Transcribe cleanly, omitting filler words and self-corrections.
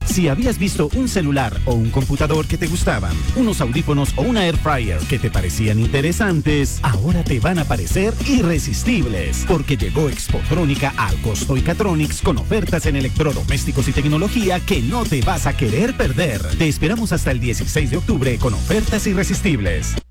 Si habías visto un celular o un computador que te gustaban, unos audífonos o una air fryer que te parecían interesantes, ahora te van a parecer irresistibles, porque llegó Expotrónica al Costo y Catronics con ofertas en electrodomésticos y tecnología que no te vas a querer perder. Te esperamos hasta el 16 de octubre con ofertas irresistibles.